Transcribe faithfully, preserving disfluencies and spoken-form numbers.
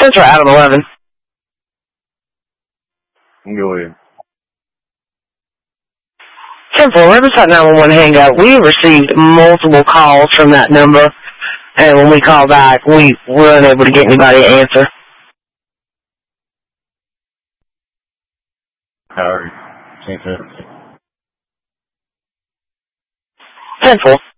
Central Adam eleven. Go ahead. Central, Riverside nine one one hangout. We received multiple calls from that number, and when we call back, we were unable to get anybody to answer. How are you? Central.